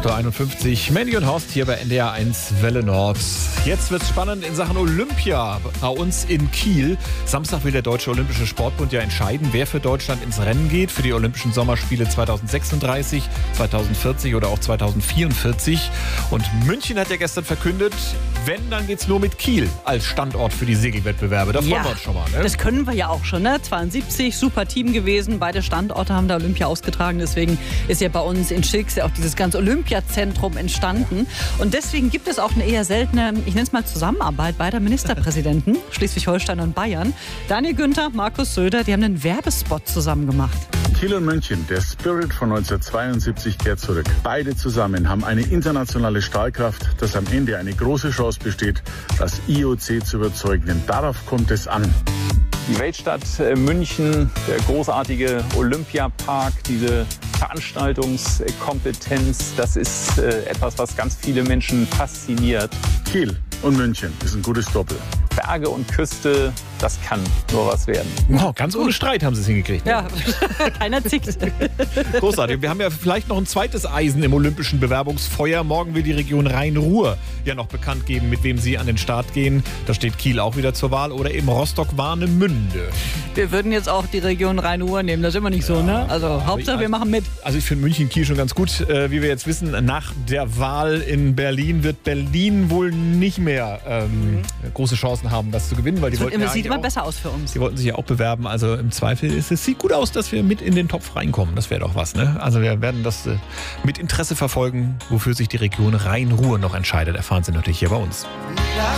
8.51 Uhr. Mandy und Horst hier bei NDR 1 Welle Nord. Jetzt wird's spannend in Sachen Olympia bei uns in Kiel. Samstag will der Deutsche Olympische Sportbund ja entscheiden, wer für Deutschland ins Rennen geht für die Olympischen Sommerspiele 2036, 2040 oder auch 2044. Und München hat ja gestern verkündet, wenn, dann geht's nur mit Kiel als Standort für die Segelwettbewerbe. Da freuen wir uns schon mal. Ne? Das können wir ja auch schon. Ne? 72, super Team gewesen. Beide Standorte haben da Olympia ausgetragen. Deswegen ist ja bei uns in Schilksee auch dieses ganze Olympiazentrum entstanden. Und deswegen gibt es auch eine eher seltene, ich nenne es mal Zusammenarbeit beider Ministerpräsidenten, Schleswig-Holstein und Bayern. Daniel Günther, Markus Söder, die haben einen Werbespot zusammen gemacht. Kiel und München, der Spirit von 1972 kehrt zurück. Beide zusammen haben eine internationale Strahlkraft, dass am Ende eine große Chance besteht, das IOC zu überzeugen. Denn darauf kommt es an. Die Weltstadt München, der großartige Olympiapark, diese Veranstaltungskompetenz, das ist etwas, was ganz viele Menschen fasziniert. Kiel und München ist ein gutes Doppel. Berge und Küste, das kann nur was werden. Wow, ganz ohne Streit haben sie es hingekriegt. Ne? Ja, keiner zickt. Großartig. Wir haben ja vielleicht noch ein zweites Eisen im olympischen Bewerbungsfeuer. Morgen will die Region Rhein-Ruhr ja noch bekannt geben, mit wem sie an den Start gehen. Da steht Kiel auch wieder zur Wahl oder eben Rostock-Warnemünde. Wir würden jetzt auch die Region Rhein-Ruhr nehmen. Das ist immer nicht so, ne? Also Hauptsache, wir machen mit. Also ich finde München-Kiel schon ganz gut. Wie wir jetzt wissen, nach der Wahl in Berlin wird Berlin wohl nicht mehr große Chancen haben, das zu gewinnen. Weil die wollten sieht immer besser aus für uns. Die wollten sich ja auch bewerben. Also im Zweifel sieht gut aus, dass wir mit in den Topf reinkommen. Das wäre doch was, ne? Also wir werden das mit Interesse verfolgen, wofür sich die Region Rhein-Ruhr noch entscheidet. Erfahren Sie natürlich hier bei uns.